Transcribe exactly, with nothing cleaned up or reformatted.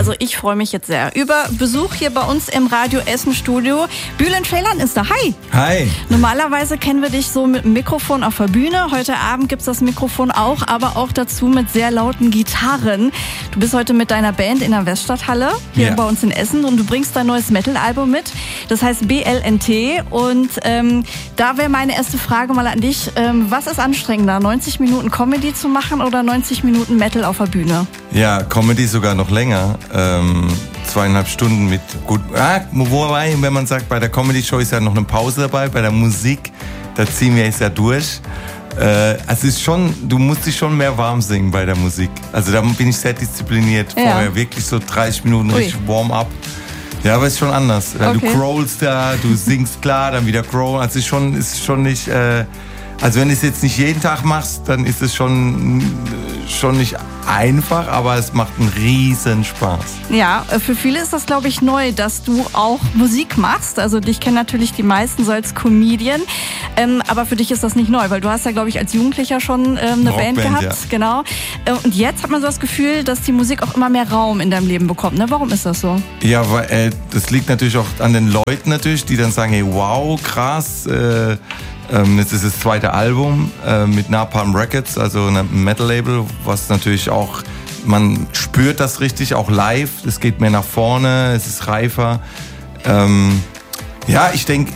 Also ich freue mich jetzt sehr über Besuch hier bei uns im Radio Essen Studio. Bülent Ceylan ist da. Hi. Hi. Normalerweise kennen wir dich so mit dem Mikrofon auf der Bühne. Heute Abend gibt's das Mikrofon auch, aber auch dazu mit sehr lauten Gitarren. Du bist heute mit deiner Band in der Weststadthalle hier Ja. bei uns in Essen und du bringst dein neues Metal-Album mit. Das heißt B L N T und ähm, da wäre meine erste Frage mal an dich. Ähm, was ist anstrengender, neunzig Minuten Comedy zu machen oder neunzig Minuten Metal auf der Bühne? Ja, Comedy sogar noch länger. Ähm, zweieinhalb Stunden mit gut. Ah, wobei, wenn man sagt, bei der Comedy-Show ist ja noch eine Pause dabei. Bei der Musik, da ziehen wir es ja durch. Äh, es ist schon, du musst dich schon mehr warm singen bei der Musik. Also da bin ich sehr diszipliniert. Ja. Vorher wirklich so dreißig Minuten Ui. richtig Warm-up. Ja, aber es ist schon anders. Okay. Du growlst da, du singst klar, dann wieder growlen. Also es ist schon, ist schon nicht. Äh, also wenn du es jetzt nicht jeden Tag machst, dann ist es schon, schon nicht einfach, aber es macht einen riesen Spaß. Ja, für viele ist das, glaube ich, neu, dass du auch Musik machst. Also dich kennen natürlich die meisten so als Comedian, ähm, aber für dich ist das nicht neu, weil du hast ja, glaube ich, als Jugendlicher schon ähm, eine Band Rockband, gehabt. ja. Genau. Äh, und jetzt hat man so das Gefühl, dass die Musik auch immer mehr Raum in deinem Leben bekommt. Ne? Warum ist das so? Ja, weil äh, das liegt natürlich auch an den Leuten natürlich, die dann sagen, hey, wow, krass. Äh, ähm, jetzt ist das zweite Album äh, mit Napalm Records, also einem Metal-Label, was natürlich auch, man spürt das richtig, auch live. Es geht mehr nach vorne, es ist reifer. Ähm, ja, ich denke,